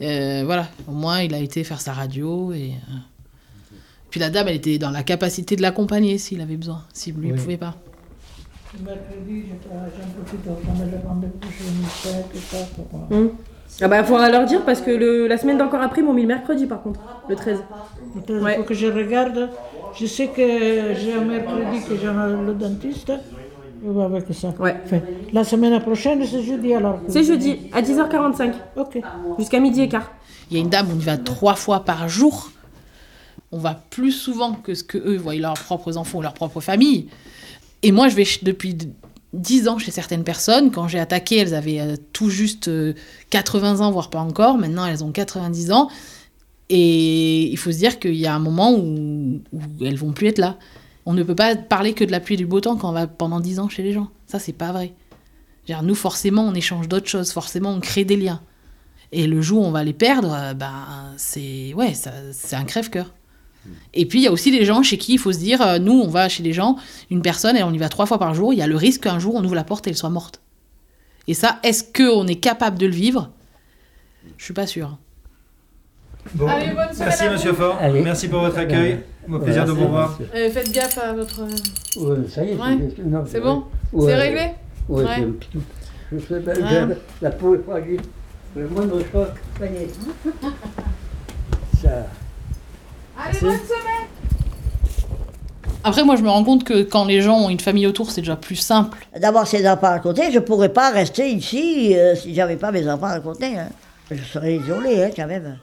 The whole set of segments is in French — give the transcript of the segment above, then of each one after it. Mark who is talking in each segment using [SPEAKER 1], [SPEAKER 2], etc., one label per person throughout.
[SPEAKER 1] Voilà, au moins il a été faire sa radio et... Puis la dame, elle était dans la capacité de l'accompagner s'il avait besoin, s'il lui pouvait pas.
[SPEAKER 2] Mercredi, j'en profite pour prendre le rendez-vous chez Michel, tout ça. Pour...
[SPEAKER 3] Ah bah, il faudra leur dire parce que la semaine d'encore après, ils m'ont mis le mercredi par contre, le 13.
[SPEAKER 2] Il faut que je regarde. Je sais que j'ai un mercredi que j'ai le dentiste. Je vais avec ça.
[SPEAKER 3] Ouais.
[SPEAKER 2] Enfin, la semaine prochaine, c'est jeudi alors.
[SPEAKER 3] C'est jeudi, à 10h45.
[SPEAKER 2] Ok.
[SPEAKER 3] Jusqu'à midi et quart.
[SPEAKER 1] Il y a une dame, on y va 3 fois par jour. On va plus souvent que ce qu'eux voient leurs propres enfants ou leur propre famille. Et moi, je vais depuis 10 ans chez certaines personnes. Quand j'ai attaqué, elles avaient tout juste 80 ans, voire pas encore. Maintenant, elles ont 90 ans. Et il faut se dire qu'il y a un moment où elles vont plus être là. On ne peut pas parler que de la pluie et du beau temps quand on va pendant 10 ans chez les gens. Ça, c'est pas vrai. Nous, forcément, on échange d'autres choses. Forcément, on crée des liens. Et le jour où on va les perdre, c'est un crève-cœur. Et puis, il y a aussi des gens chez qui il faut se dire, nous, on va chez les gens, une personne, et on y va 3 fois par jour, il y a le risque qu'un jour, on ouvre la porte et elle soit morte. Et ça, est-ce qu'on est capable de le vivre ? Je suis pas sûre.
[SPEAKER 4] Bon,
[SPEAKER 1] allez, bonne semaine.
[SPEAKER 4] merci Monsieur Faure, merci pour votre accueil, au plaisir de vous revoir.
[SPEAKER 1] Faites gaffe à votre...
[SPEAKER 5] Ouais, ça y est,
[SPEAKER 1] c'est bon ?
[SPEAKER 5] Ouais.
[SPEAKER 1] C'est réglé ?
[SPEAKER 5] Ouais,
[SPEAKER 1] Ouais.
[SPEAKER 5] je sais, la peau est fragile. Le moindre choc, ça y est. Ça...
[SPEAKER 1] Allez, bonne semaine. Après, moi, je me rends compte que quand les gens ont une famille autour, c'est déjà plus simple.
[SPEAKER 6] D'avoir ses enfants à côté, je ne pourrais pas rester ici si j'avais pas mes enfants à côté. Hein. Je serais isolée, quand même.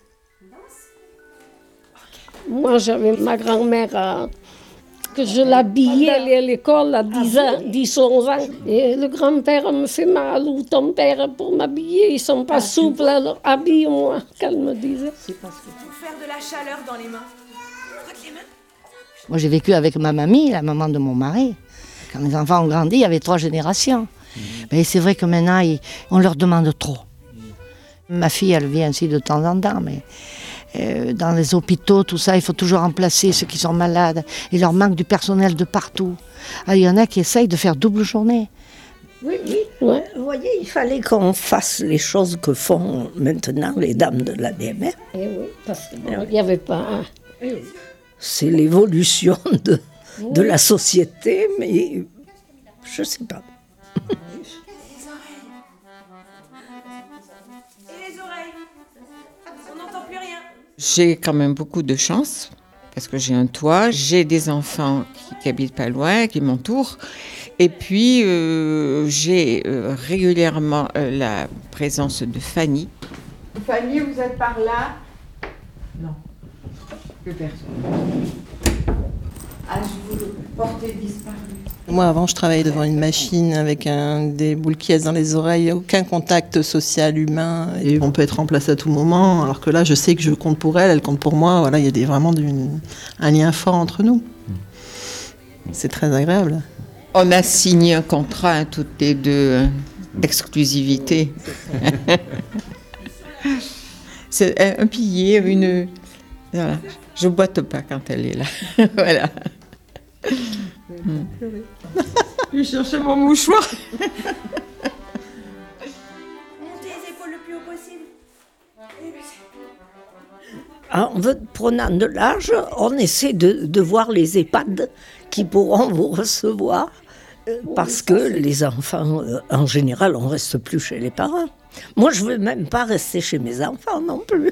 [SPEAKER 7] Moi, j'avais ma grand-mère que je l'habillais, aller à l'école à 10 ans, 10, 11 ans. Et le grand-père me fait mal, ou ton père, pour m'habiller, ils sont pas souples, alors habille-moi, qu'elle me disait.
[SPEAKER 3] C'est parce que pour faire de la chaleur dans les mains. Frotte les mains.
[SPEAKER 6] Moi, j'ai vécu avec ma mamie, la maman de mon mari. Quand les enfants ont grandi, il y avait 3 générations. Mais c'est vrai que maintenant, on leur demande trop. Ma fille, elle vient aussi de temps en temps, mais dans les hôpitaux, tout ça, il faut toujours remplacer ceux qui sont malades. Il leur manque du personnel de partout. Il y en a qui essayent de faire double journée.
[SPEAKER 7] Oui, ouais.
[SPEAKER 8] Vous voyez, il fallait qu'on fasse les choses que font maintenant les dames de l'ADMR.
[SPEAKER 7] Eh oui, parce qu'il n'y avait pas...
[SPEAKER 8] C'est l'évolution de la société, mais je ne sais pas.
[SPEAKER 9] J'ai quand même beaucoup de chance, parce que j'ai un toit, j'ai des enfants qui habitent pas loin, qui m'entourent, et puis j'ai régulièrement la présence de Fanny. Fanny, vous êtes par là ? Non, plus personne. Ah, je vous portez disparu.
[SPEAKER 10] Moi, avant, je travaillais devant une machine avec des boules qui dans les oreilles, aucun contact social humain. Et on peut être en place à tout moment, alors que là, je sais que je compte pour elle, elle compte pour moi. Voilà, il y a vraiment un lien fort entre nous. C'est très agréable.
[SPEAKER 9] On a signé un contrat, toutes les deux, d'exclusivité. C'est un pilier, Voilà. Je boite pas quand elle est là. Voilà. Je cherchais mon mouchoir.
[SPEAKER 3] Montez les épaules le plus haut possible.
[SPEAKER 8] En prenant de l'âge, on essaie de voir les EHPAD qui pourront vous recevoir, parce que les enfants, en général, on ne reste plus chez les parents. Moi, je ne veux même pas rester chez mes enfants non plus.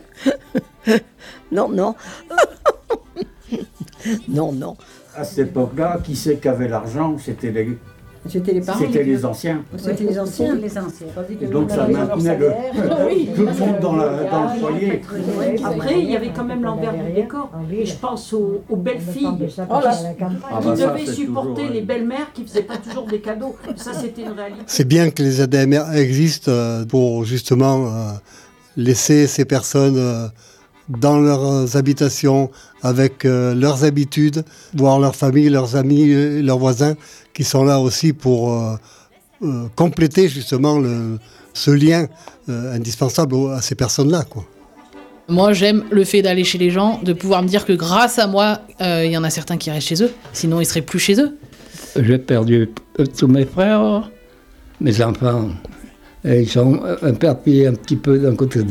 [SPEAKER 8] Non. Non.
[SPEAKER 5] À cette époque-là, qui c'est qui avait l'argent? C'était les
[SPEAKER 11] parents.
[SPEAKER 5] C'était les anciens.
[SPEAKER 11] C'était les anciens.
[SPEAKER 5] Et donc ça maintenait tout le monde dans le foyer.
[SPEAKER 11] Après, il y avait quand même l'envers du décor. Et je pense aux belles filles qui devaient supporter les belles-mères qui ne faisaient pas toujours des cadeaux. Ça, c'était une réalité.
[SPEAKER 12] C'est bien que les ADMR existent pour justement laisser ces personnes dans leurs habitations, avec leurs habitudes, voir leur famille, leurs amis, leurs voisins, qui sont là aussi pour compléter justement ce lien indispensable à ces personnes-là, quoi.
[SPEAKER 1] Moi, j'aime le fait d'aller chez les gens, de pouvoir me dire que grâce à moi, il y en a certains qui restent chez eux, sinon ils seraient plus chez eux.
[SPEAKER 13] J'ai perdu tous mes frères, mes enfants. Et ils sont éparpillés un petit peu d'un côté